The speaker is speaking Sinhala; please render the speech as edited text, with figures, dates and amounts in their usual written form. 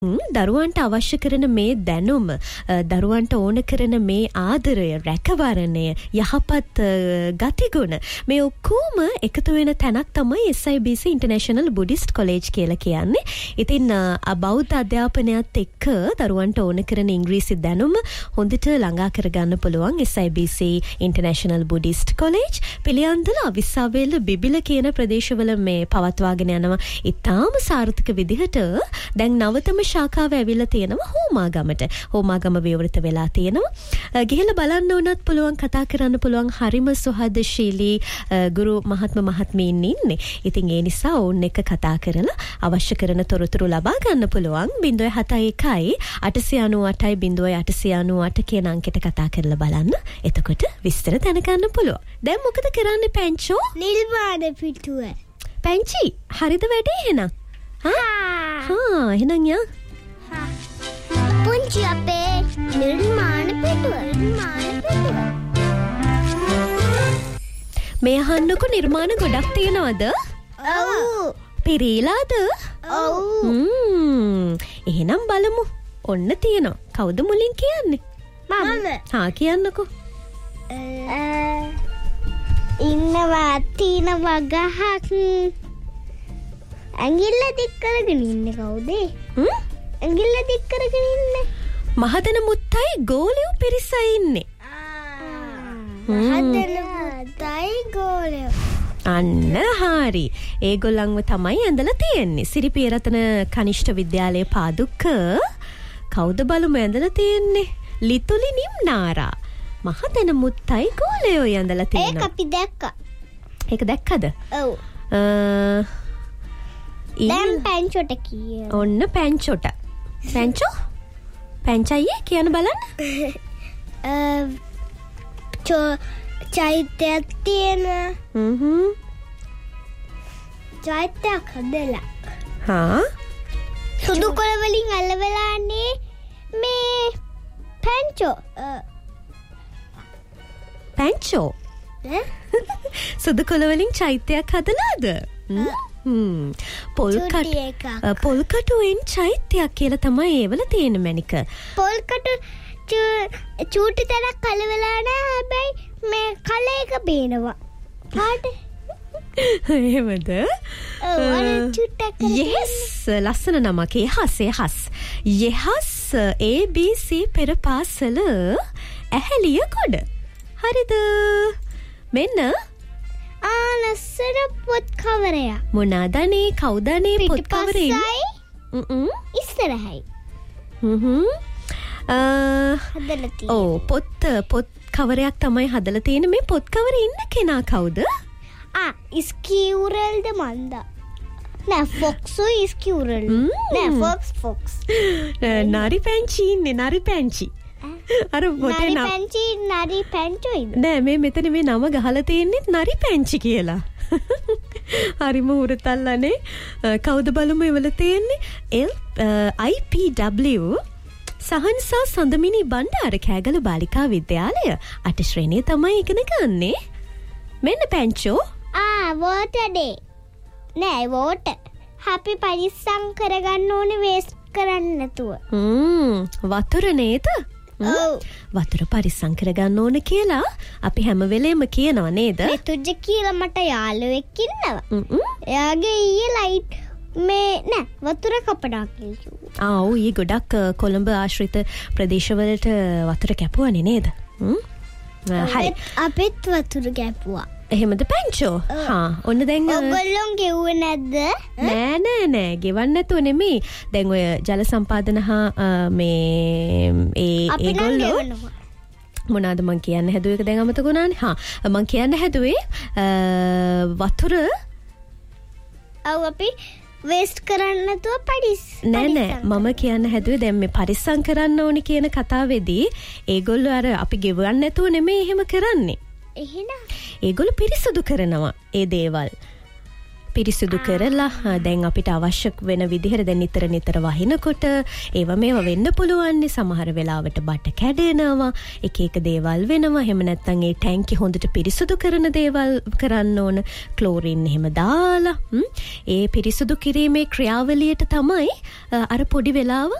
දරුවන්ට අවශ්‍ය කරන මේ දැනුම දරුවන්ට ඕන කරන මේ ආදරය රැකවරණය යහපත් ගතිගුණ මේ ඔක්කොම එකතු වෙන තැනක් තමයි SIBC International Buddhist College කියලා කියන්නේ. ඉතින් බෞද්ධ අධ්‍යාපනයත් එක්ක දරුවන්ට ඕන කරන ඉංග්‍රීසි දැනුම හොඳට ළඟා කරගන්න පුළුවන් SIBC International Buddhist College Piliyandala අවිස්සාවේල Bibile කියන ප්‍රදේශවල මේ පවත්වාගෙන යනවා. ඉතාම සාර්ථක විදිහට දැන් නවතම ශාඛාව ඇවිල්ලා තියෙනවා හෝමාගමට. හෝමාගම විවෘත වෙලා තියෙනවා. ගිහිල්ලා බලන්න උනත් පුළුවන්, කතා කරන්න පුළුවන්. හරිම සුහදශීලී ගුරු මහත්ම මහත්මීන් ඉන්නේ. ඉතින් ඒ නිසා ඕන් එක කතා කරලා අවශ්‍ය කරන තොරතුරු ලබා ගන්න පුළුවන්. 071 898 0898 කියන අංකයට කතා කරලා බලන්න. එතකොට විස්තර දැනගන්න පුළුවන්. දැන් මොකද කරන්නේ පැංචෝ? නිර්මාණ පිටුව. පැංචි, හරිද වැඩේ එහෙනම්? එහෙනම් යා පුංචි අපේ නිර්මාණ පිටුව. මේ අහන්නකො නිර්මාණ ගොඩක් තියෙනවද? ඔව්. පිරීලාද? ඔව්. එහෙනම් බලමු. ඔන්න තියෙනවා. කවුද මුලින් කියන්නේ? මම. කියන්නකෝ. ඉන්නවා තියෙනවා ගහක්. ඇඟිල්ල දික් කරගෙන ඉන්නේ කවුද? ඇඟිල්ල දික් කරගෙන ඉන්නේ මහදන මුත්තයි ගෝලියෝ පිරිසයි ඉන්නේ. මහදන මුත්තයි ගෝලියෝ. අන්න හරි. ඒගොල්ලන්ව තමයි ඇඳලා තියෙන්නේ. සිරිපියරතන කනිෂ්ඨ විද්‍යාලයේ පාදුක්ක කවුද බලමු ඇඳලා තියෙන්නේ? ලිතුලි නිම්නාරා. මහදන මුත්තයි ගෝලියෝ ඇඳලා තියෙනවා. ඒක අපි දැක්කා. ඒක දැක්කද? ඔව්. දැන් පැංචොට කිය. ඔන්න පැංචොට. පැංචෝ? පැංචයියේ කියන බලන්න. චෛත්‍යයක් තියෙන. චෛත්‍යයක් හදලා. සුදු කොළ වලින් අල්ලවලාන්නේ මේ පැංචෝ. පැංචෝ? සුදු කොළ වලින් චෛත්‍යයක් හදලාද? පොල්කටුවෙන් චෛත්‍යයක් කියලා තමයි ඒවල තියෙන මැනික. පොල්කටු චූටි තරක් කලවෙලා නෑ. හැබැයි මේ කල එක පේනවා. පාට එහෙමද? යස් ලස්සන නමක්. යහස් ABC පෙර පාසල ඇහැලිය ගොඩ. හරිද? මෙන්න ලස්සන පොත් කවරයක්. මොනාදනේ කවුදනේ පොත් කවරේ? ඉස්සරහයි. හදලා තියෙන්නේ. පොත් කවරයක් තමයි හදලා තියෙන්නේ. මේ පොත් කවරේ ඉන්න කෙනා කවුද? ස්කියුරල්ද මන්දා. නෑ ෆොක්සෝ ස්කියුරල්. නෑ ෆොක්ස්. නරි පැංචි ඉන්නේ. නරි පැංචි. අර පොතේ නරි පැංචෝයිද? නෑ මේ මෙතන මේ නම ගහලා තියෙන්නේ නරි පැංචි කියලා. හරිම උරතල්ලානේ. කවුද බලමු එවල තියෙන්නේ? IPW සහන්සා සඳමිනි බණ්ඩාර කෑගල බාලිකා විද්‍යාලය 8 ශ්‍රේණිය තමයි ඉගෙන ගන්නේ. මෙන්න පැංචෝ. Water day. නෑ වෝටර්. අපි පරිස්සම් කරගන්න ඕනේ වේස්ට් කරන්න නැතුව. වතුර නේද? වතුර පරිස්සම් කරගන්න ඕන කියලා අපි හැම වෙලේම කියනවා නේද? මෙතුජ කියලා මට යාළුවෙක් ඉන්නවා. එයාගේ ඊයේ ලයිට් මේ නෑ වතුර කපනවා කියලා. ඔව් ඊ ගොඩක් කොළඹ ආශ්‍රිත ප්‍රදේශවලට වතුර කැපුවානේ නේද? හරි. අපිත් වතුර කැපුවා. එහෙමද පැංචෝ? ඔන්න දැන් ඔයගොල්ලෝ ගෙවුවේ නැද්ද? නෑ ගෙවන්න නැතුව නෙමෙයි. දැන් ඔය ජල සම්පාදන හා මේ ඒගොල්ලෝ මොනවාද මං කියන්න හැදුවේ? ඒක දැන් අමතක වුණානේ. මං කියන්න හැදුවේ වතුර අපි වේස්ට් කරන්න නැතුව නෑ මම කියන්න හැදුවේ දැන් මේ පරිස්සම් කරන්න ඕනි කියන කතාවේදී ඒගොල්ලෝ අර අපි ගෙවන්න නැතුව නෙමෙයි එහෙම කරන්නේ. එහෙනම් ඒගොල්ලෝ පිරිසුදු කරනවා ඒ දේවල්. පිරිසිදු කරලා දැන් අපිට අවශ්‍ය වෙන විදිහට දැන් නිතර වහිනකොට ඒව මේවා වෙන්න පුළුවන් නේ. සමහර වෙලාවට බට කැඩෙනවා, එක දේවල් වෙනවා. එහෙම නැත්නම් ඒ ටැංකිය හොඳට පිරිසිදු කරන දේවල් කරන්න ඕන. ක්ලෝරින් එහෙම දාලා ඒ පිරිසිදු කිරීමේ ක්‍රියාවලියට තමයි අර පොඩි වෙලාව